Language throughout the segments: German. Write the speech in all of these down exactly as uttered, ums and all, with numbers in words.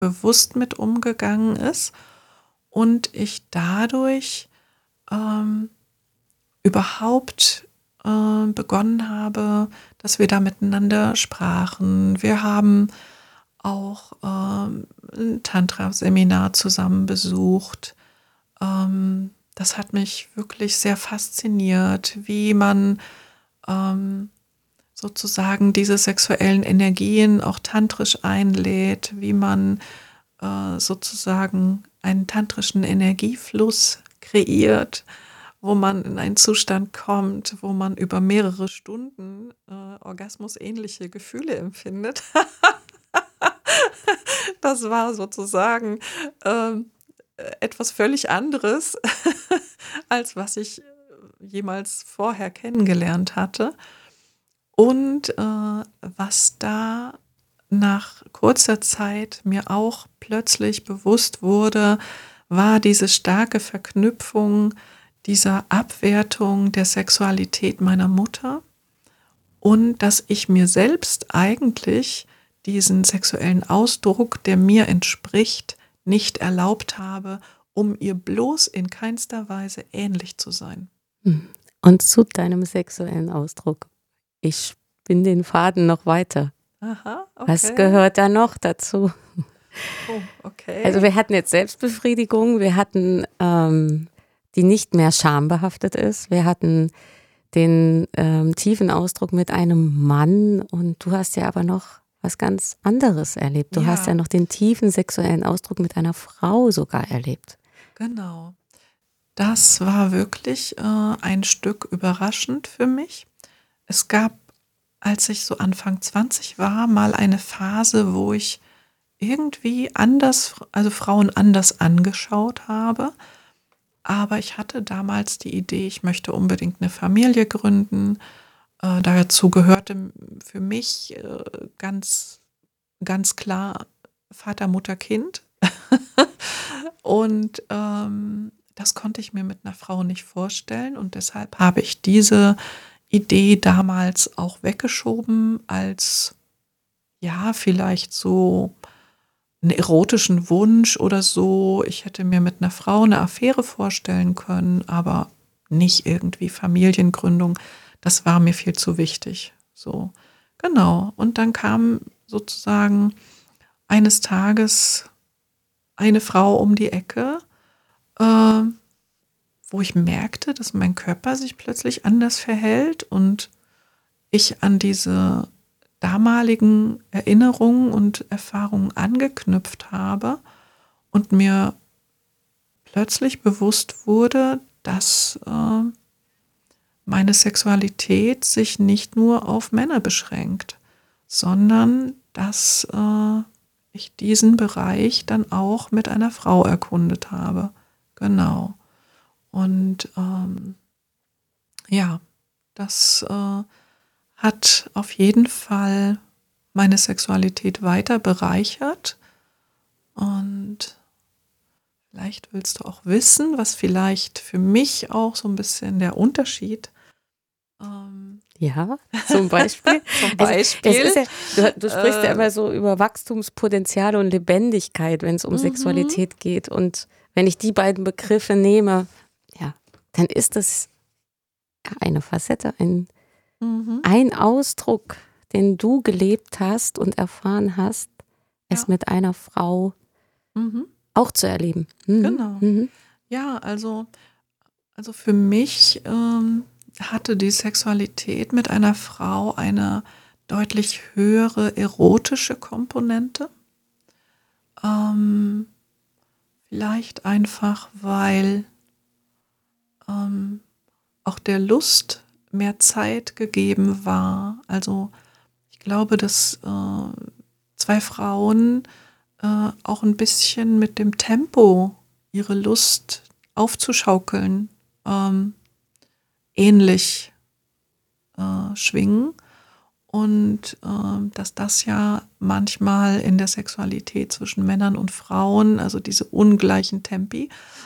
bewusst mit umgegangen ist und ich dadurch ähm, überhaupt äh, begonnen habe, dass wir da miteinander sprachen. Wir haben auch ähm, ein Tantra-Seminar zusammen besucht. Ähm, das hat mich wirklich sehr fasziniert, wie man ähm, sozusagen diese sexuellen Energien auch tantrisch einlädt, wie man äh, sozusagen einen tantrischen Energiefluss kreiert, wo man in einen Zustand kommt, wo man über mehrere Stunden äh, orgasmusähnliche Gefühle empfindet. Das war sozusagen ähm, etwas völlig anderes, als was ich jemals vorher kennengelernt hatte. Und äh, was da nach kurzer Zeit mir auch plötzlich bewusst wurde, war diese starke Verknüpfung dieser Abwertung der Sexualität meiner Mutter und dass ich mir selbst eigentlich diesen sexuellen Ausdruck, der mir entspricht, nicht erlaubt habe, um ihr bloß in keinster Weise ähnlich zu sein. Und zu deinem sexuellen Ausdruck. Ich spinne den Faden noch weiter. Aha, okay. Was gehört da noch dazu? Oh, okay. Also wir hatten jetzt Selbstbefriedigung, wir hatten, ähm, die nicht mehr schambehaftet ist. Wir hatten den ähm, tiefen Ausdruck mit einem Mann und du hast ja aber noch was ganz anderes erlebt. Du Ja. hast ja noch den tiefen sexuellen Ausdruck mit einer Frau sogar erlebt. Genau. Das war wirklich äh, ein Stück überraschend für mich. Es gab, als ich so Anfang zwanzig war, mal eine Phase, wo ich irgendwie anders, also Frauen anders angeschaut habe. Aber ich hatte damals die Idee, ich möchte unbedingt eine Familie gründen. Äh, dazu gehörte für mich äh, ganz, ganz klar Vater, Mutter, Kind. Und ähm, das konnte ich mir mit einer Frau nicht vorstellen. Und deshalb habe ich diese Idee damals auch weggeschoben als, ja, vielleicht so einen erotischen Wunsch oder so. Ich hätte mir mit einer Frau eine Affäre vorstellen können, aber nicht irgendwie Familiengründung. Das war mir viel zu wichtig. So, genau. Und dann kam sozusagen eines Tages eine Frau um die Ecke, äh, wo ich merkte, dass mein Körper sich plötzlich anders verhält und ich an diese damaligen Erinnerungen und Erfahrungen angeknüpft habe und mir plötzlich bewusst wurde, dass äh, meine Sexualität sich nicht nur auf Männer beschränkt, sondern dass äh, ich diesen Bereich dann auch mit einer Frau erkundet habe. Genau. Und ähm, ja, das äh, hat auf jeden Fall meine Sexualität weiter bereichert. Und vielleicht willst du auch wissen, was vielleicht für mich auch so ein bisschen der Unterschied ähm, Ja, zum Beispiel. zum Beispiel. Also, es ist ja, du, du sprichst äh, ja immer so über Wachstumspotenziale und Lebendigkeit, wenn es um mhm. Sexualität geht. Und wenn ich die beiden Begriffe nehme, ja, dann ist das eine Facette, ein, Mhm. ein Ausdruck, den du gelebt hast und erfahren hast, es Ja. mit einer Frau Mhm. auch zu erleben. Mhm. Genau. Mhm. Ja, also, also für mich ähm, hatte die Sexualität mit einer Frau eine deutlich höhere erotische Komponente. Ähm, vielleicht einfach, weil ähm, auch der Lust mehr Zeit gegeben war. Also ich glaube, dass äh, zwei Frauen äh, auch ein bisschen mit dem Tempo ihre Lust aufzuschaukeln ähm, ähnlich äh, schwingen und äh, dass das ja manchmal in der Sexualität zwischen Männern und Frauen, also diese ungleichen Tempi,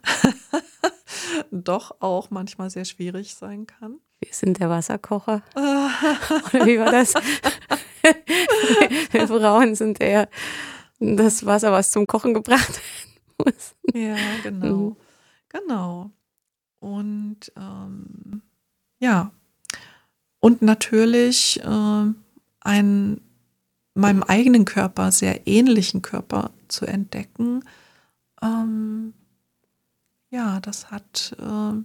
doch auch manchmal sehr schwierig sein kann. Wir sind der Wasserkocher. Oder wie war das? Wir Frauen sind eher das Wasser, was zum Kochen gebracht werden muss. Ja, Mhm. genau. Genau. Und ähm, ja, und natürlich äh, einen meinem eigenen Körper sehr ähnlichen Körper zu entdecken, ähm, ja, das hat, äh,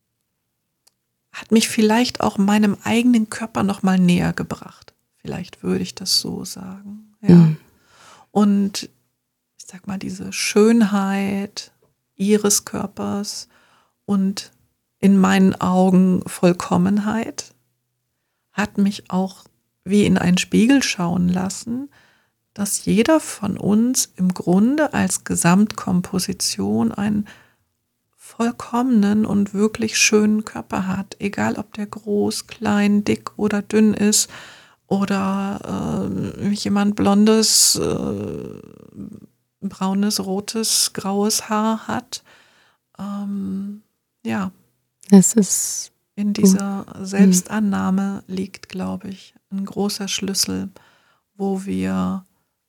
hat mich vielleicht auch meinem eigenen Körper noch mal näher gebracht. Vielleicht würde ich das so sagen, ja. Mhm. Und ich sag mal, diese Schönheit ihres Körpers und in meinen Augen Vollkommenheit hat mich auch wie in einen Spiegel schauen lassen, dass jeder von uns im Grunde als Gesamtkomposition einen vollkommenen und wirklich schönen Körper hat, egal ob der groß, klein, dick oder dünn ist oder äh, jemand blondes, äh, braunes, rotes, graues Haar hat. Ähm, ja, Das ist in gut. dieser Mhm. Selbstannahme liegt, glaube ich, ein großer Schlüssel, wo wir,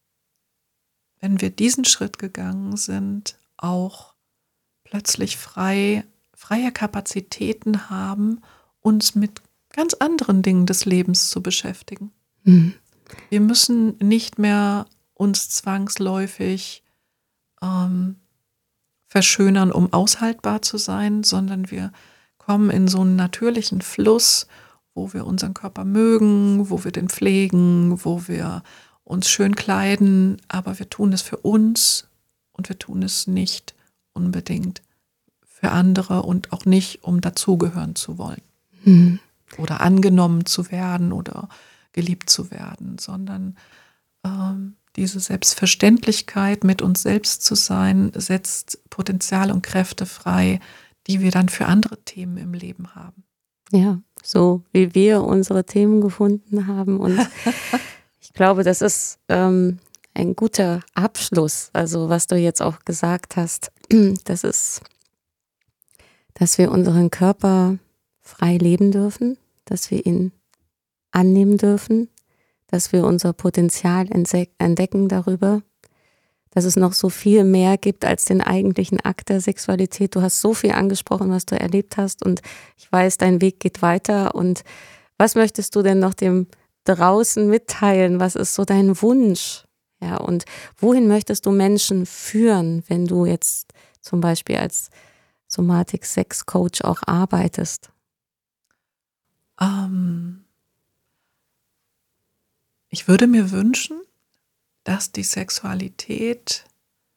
wenn wir diesen Schritt gegangen sind, auch plötzlich frei, freie Kapazitäten haben, uns mit ganz anderen Dingen des Lebens zu beschäftigen. Mhm. Wir müssen nicht mehr uns zwangsläufig ähm, verschönern, um aushaltbar zu sein, sondern wir kommen in so einen natürlichen Fluss, wo wir unseren Körper mögen, wo wir den pflegen, wo wir uns schön kleiden, aber wir tun es für uns und wir tun es nicht unbedingt für andere und auch nicht, um dazugehören zu wollen Mhm. oder angenommen zu werden oder geliebt zu werden, sondern ähm, diese Selbstverständlichkeit, mit uns selbst zu sein, setzt Potenzial und Kräfte frei, die wir dann für andere Themen im Leben haben. Ja, so wie wir unsere Themen gefunden haben. Und ich glaube, das ist ähm, ein guter Abschluss. Also was du jetzt auch gesagt hast, das ist, dass wir unseren Körper frei leben dürfen, dass wir ihn annehmen dürfen, dass wir unser Potenzial entdecken darüber, dass es noch so viel mehr gibt als den eigentlichen Akt der Sexualität. Du hast so viel angesprochen, was du erlebt hast, und ich weiß, dein Weg geht weiter. Und was möchtest du denn noch dem draußen mitteilen? Was ist so dein Wunsch? Ja, und wohin möchtest du Menschen führen, wenn du jetzt zum Beispiel als Somatik-Sex-Coach auch arbeitest? Ähm, ich würde mir wünschen, dass die Sexualität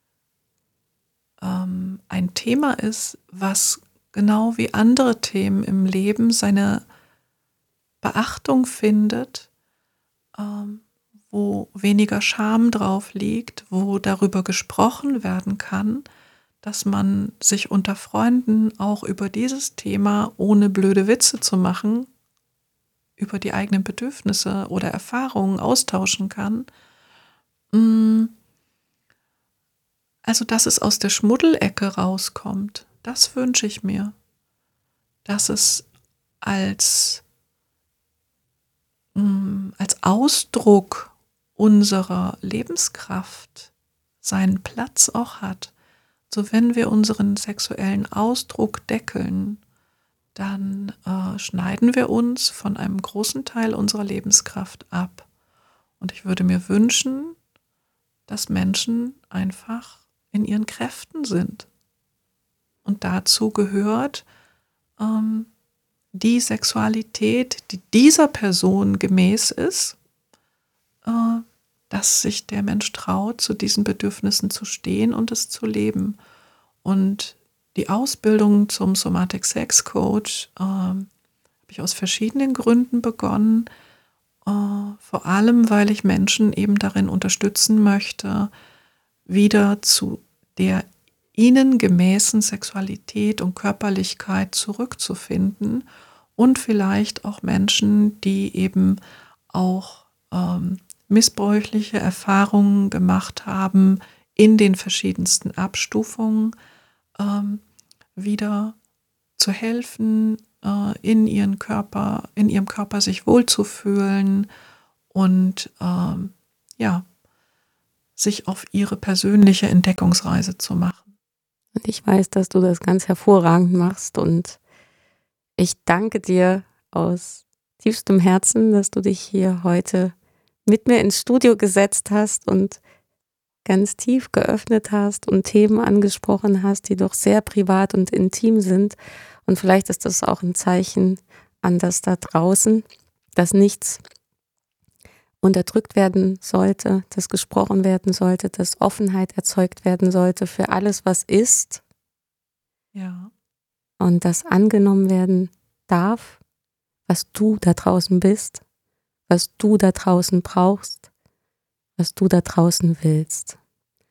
ähm, ein Thema ist, was genau wie andere Themen im Leben seine Beachtung findet, ähm, wo weniger Scham drauf liegt, wo darüber gesprochen werden kann, dass man sich unter Freunden auch über dieses Thema, ohne blöde Witze zu machen, über die eigenen Bedürfnisse oder Erfahrungen austauschen kann. Also, dass es aus der Schmuddelecke rauskommt, das wünsche ich mir. Dass es als, als Ausdruck unserer Lebenskraft seinen Platz auch hat. So, wenn wir unseren sexuellen Ausdruck deckeln, dann äh, schneiden wir uns von einem großen Teil unserer Lebenskraft ab. Und ich würde mir wünschen, dass Menschen einfach in ihren Kräften sind. Und dazu gehört ähm, die Sexualität, die dieser Person gemäß ist, äh, dass sich der Mensch traut, zu diesen Bedürfnissen zu stehen und es zu leben. Und die Ausbildung zum Somatic Sex Coach äh, habe ich aus verschiedenen Gründen begonnen. Äh, vor allem, weil ich Menschen eben darin unterstützen möchte, wieder zu der ihnen gemäßen Sexualität und Körperlichkeit zurückzufinden und vielleicht auch Menschen, die eben auch ähm, missbräuchliche Erfahrungen gemacht haben in den verschiedensten Abstufungen, ähm, wieder zu helfen, äh, in ihren Körper, in ihrem Körper sich wohlzufühlen und ähm, ja, sich auf ihre persönliche Entdeckungsreise zu machen. Und ich weiß, dass du das ganz hervorragend machst und ich danke dir aus tiefstem Herzen, dass du dich hier heute mit mir ins Studio gesetzt hast und ganz tief geöffnet hast und Themen angesprochen hast, die doch sehr privat und intim sind. Und vielleicht ist das auch ein Zeichen an das da draußen, dass nichts unterdrückt werden sollte, dass gesprochen werden sollte, dass Offenheit erzeugt werden sollte für alles, was ist. Ja. Und das angenommen werden darf, was du da draußen bist, was du da draußen brauchst, was du da draußen willst.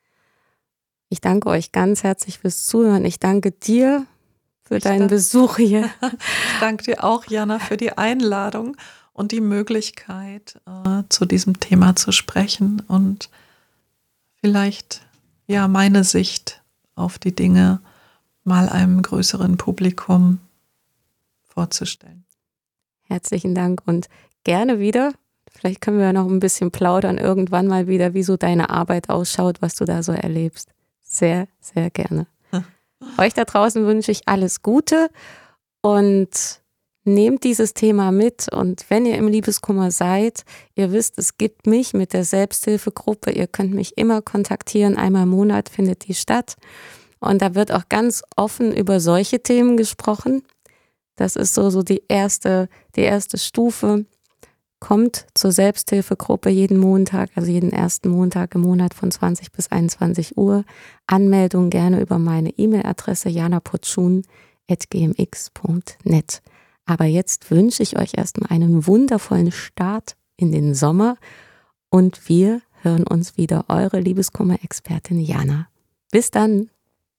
Ich danke euch ganz herzlich fürs Zuhören. Ich danke dir für ich deinen danke, Besuch hier. Ich danke dir auch, Jana, für die Einladung und die Möglichkeit, äh, zu diesem Thema zu sprechen und vielleicht ja meine Sicht auf die Dinge mal einem größeren Publikum vorzustellen. Herzlichen Dank und gerne wieder. Vielleicht können wir ja noch ein bisschen plaudern irgendwann mal wieder, wie so deine Arbeit ausschaut, was du da so erlebst. Sehr, sehr gerne. Hm. Euch da draußen wünsche ich alles Gute und nehmt dieses Thema mit. Und wenn ihr im Liebeskummer seid, ihr wisst, es gibt mich mit der Selbsthilfegruppe. Ihr könnt mich immer kontaktieren. Einmal im Monat findet die statt. Und da wird auch ganz offen über solche Themen gesprochen. Das ist so, so die erste, die erste Stufe. Kommt zur Selbsthilfegruppe jeden Montag, also jeden ersten Montag im Monat von zwanzig bis einundzwanzig Uhr. Anmeldung gerne über meine E-Mail-Adresse jana potschun at g m x punkt net. Aber jetzt wünsche ich euch erstmal einen wundervollen Start in den Sommer und wir hören uns wieder. Eure Liebeskummer-Expertin Jana. Bis dann!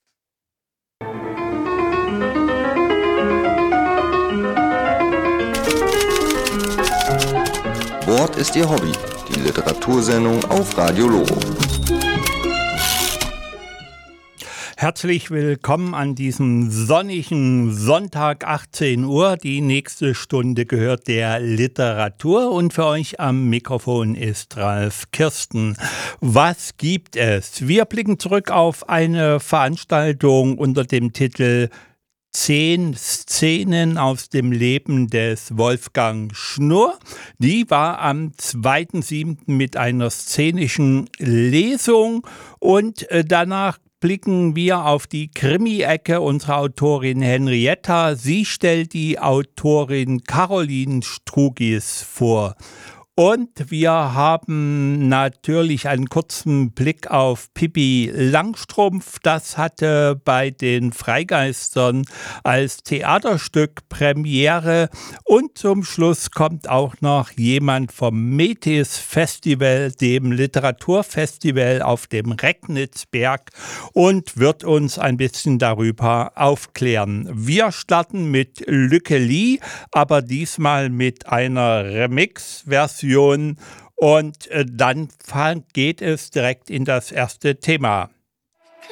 Wort ist Ihr Hobby, die Literatursendung auf Radio Loro. Herzlich willkommen an diesem sonnigen Sonntag achtzehn Uhr. Die nächste Stunde gehört der Literatur und für euch am Mikrofon ist Ralf Kirsten. Was gibt es? Wir blicken zurück auf eine Veranstaltung unter dem Titel Zehn Szenen aus dem Leben des Wolfgang Schnurr. Die war am zweiten siebten mit einer szenischen Lesung und danach blicken wir auf die Krimi-Ecke unserer Autorin Henrietta. Sie stellt die Autorin Caroline Strugis vor. Und wir haben natürlich einen kurzen Blick auf Pippi Langstrumpf. Das hatte bei den Freigeistern als Theaterstück Premiere. Und zum Schluss kommt auch noch jemand vom Metis Festival, dem Literaturfestival auf dem Recknitzberg, und wird uns ein bisschen darüber aufklären. Wir starten mit Lücke Lee, aber diesmal mit einer Remix-Version. Und dann geht es direkt in das erste Thema.